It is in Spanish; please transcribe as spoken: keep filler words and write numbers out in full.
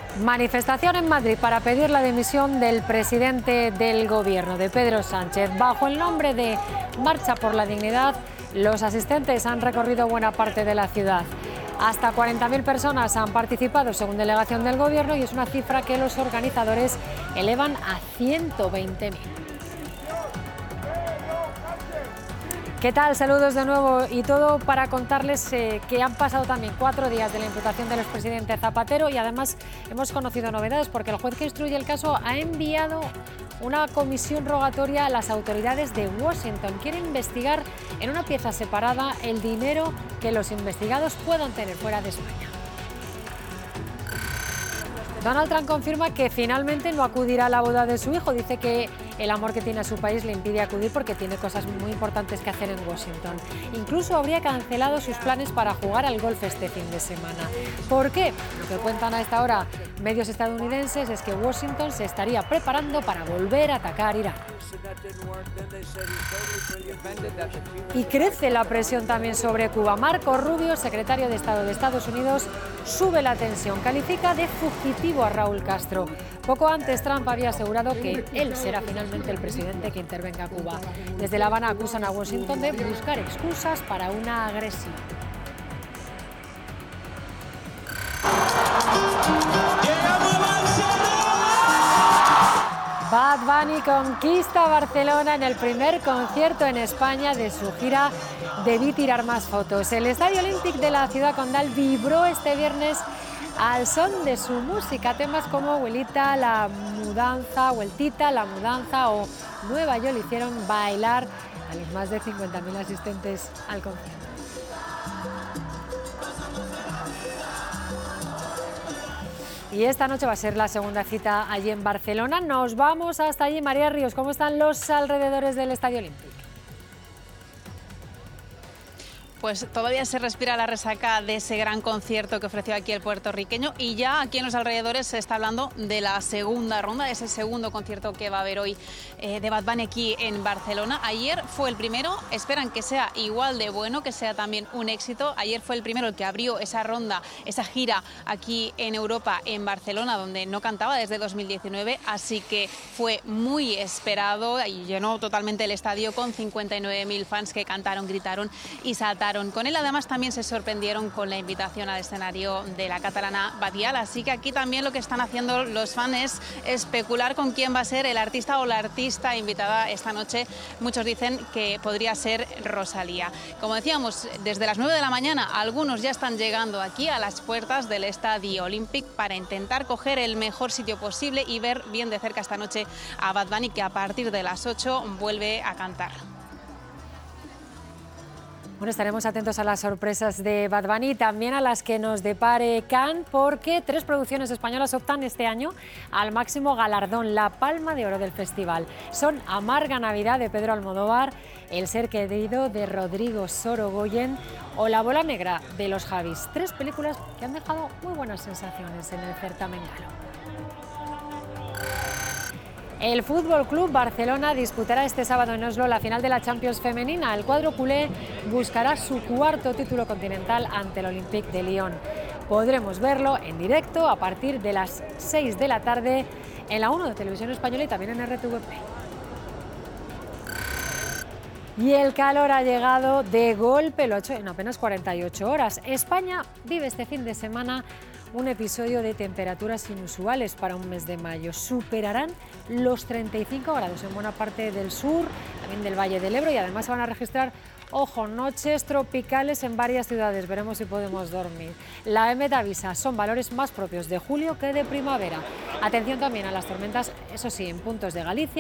Manifestación en Madrid para pedir la dimisión del presidente del gobierno, de Pedro Sánchez. Bajo el nombre de Marcha por la Dignidad, los asistentes han recorrido buena parte de la ciudad. Hasta cuarenta mil personas han participado según delegación del gobierno y es una cifra que los organizadores elevan a ciento veinte mil. ¿Qué tal? Saludos de nuevo y todo para contarles eh, que han pasado también cuatro días de la imputación del expresidente Zapatero y además hemos conocido novedades porque el juez que instruye el caso ha enviado una comisión rogatoria a las autoridades de Washington. Quiere investigar en una pieza separada el dinero que los investigados puedan tener fuera de España. Donald Trump confirma que finalmente no acudirá a la boda de su hijo. Dice que el amor que tiene a su país le impide acudir porque tiene cosas muy importantes que hacer en Washington. Incluso habría cancelado sus planes para jugar al golf este fin de semana. ¿Por qué? Lo que cuentan a esta hora medios estadounidenses es que Washington se estaría preparando para volver a atacar Irán. Y crece la presión también sobre Cuba. Marco Rubio, secretario de Estado de Estados Unidos, sube la tensión. Califica de fugitivo a Raúl Castro. Poco antes, Trump había asegurado que él será finalmente el presidente que intervenga a Cuba. Desde La Habana acusan a Washington de buscar excusas para una agresión. Bad Bunny conquista Barcelona en el primer concierto en España de su gira Debí tirar más fotos. El Estadio Olímpic de la ciudad condal vibró este viernes al son de su música. Temas como Abuelita, La Mudanza, Vueltita, La Mudanza o Nueva Yo le hicieron bailar a los más de cincuenta mil asistentes al concierto. Y esta noche va a ser la segunda cita allí en Barcelona. Nos vamos hasta allí. María Ríos, ¿cómo están los alrededores del Estadio Olímpico? Pues todavía se respira la resaca de ese gran concierto que ofreció aquí el puertorriqueño y ya aquí en los alrededores se está hablando de la segunda ronda, de ese segundo concierto que va a haber hoy eh, de Bad Bunny aquí en Barcelona. Ayer fue el primero, esperan que sea igual de bueno, que sea también un éxito. Ayer fue el primero el que abrió esa ronda, esa gira aquí en Europa, en Barcelona, donde no cantaba desde dos mil diecinueve, así que fue muy esperado y llenó totalmente el estadio con cincuenta y nueve mil fans que cantaron, gritaron y saltaron con él. Además también se sorprendieron con la invitación al escenario de la catalana Badial, así que aquí también lo que están haciendo los fans es especular con quién va a ser el artista o la artista invitada esta noche. Muchos dicen que podría ser Rosalía. Como decíamos, desde las nueve de la mañana algunos ya están llegando aquí a las puertas del Estadio Olímpic para intentar coger el mejor sitio posible y ver bien de cerca esta noche a Bad Bunny, que a partir de las ocho vuelve a cantar. Bueno, estaremos atentos a las sorpresas de Bad Bunny y también a las que nos depare Cannes, porque tres producciones españolas optan este año al máximo galardón, la Palma de Oro del festival. Son Amarga Navidad de Pedro Almodóvar, El ser querido de Rodrigo Sorogoyen o La bola negra de los Javis. Tres películas que han dejado muy buenas sensaciones en el certamen galo. El Fútbol Club Barcelona disputará este sábado en Oslo la final de la Champions femenina. El cuadro culé buscará su cuarto título continental ante el Olympique de Lyon. Podremos verlo en directo a partir de las seis de la tarde en la uno de Televisión Española y también en R T V Play. Y el calor ha llegado de golpe, lo ha hecho en apenas cuarenta y ocho horas. España vive este fin de semana un episodio de temperaturas inusuales para un mes de mayo. Superarán los treinta y cinco grados en buena parte del sur, también del Valle del Ebro, y además se van a registrar, ojo, noches tropicales en varias ciudades. Veremos si podemos dormir. La EMET avisa, son valores más propios de julio que de primavera. Atención también a las tormentas, eso sí, en puntos de Galicia.